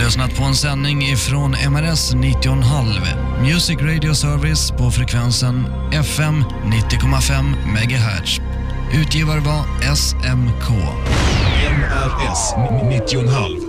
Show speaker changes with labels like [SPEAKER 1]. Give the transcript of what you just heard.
[SPEAKER 1] lyssnat på en sändning ifrån MRS 90,5 Music Radio Service på frekvensen FM 90,5 MHz. Utgivare var SMK.
[SPEAKER 2] MRS 90,5.